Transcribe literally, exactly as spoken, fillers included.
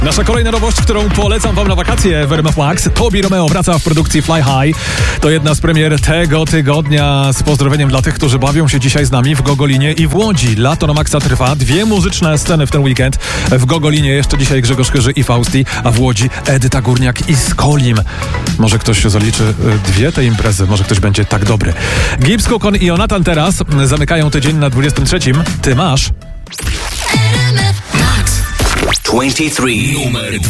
Nasza kolejna nowość, którą polecam wam na wakacje w R M F Max. Tobi Romeo wraca w produkcji Fly High. To jedna z premier tego tygodnia. Z pozdrowieniem dla tych, którzy bawią się dzisiaj z nami w Gogolinie i w Łodzi. Lato na Maxa trwa. Dwie muzyczne sceny w ten weekend. W Gogolinie jeszcze dzisiaj Grzegorz Chyży i Fausti, a w Łodzi Edyta Górniak i Skolim. Może ktoś zaliczy dwie te imprezy. Może ktoś będzie tak dobry. Gibbs, Kokon i Jonatan teraz zamykają tydzień na dwudziestym trzecim. Ty masz... dwadzieścia trzy numer dwa.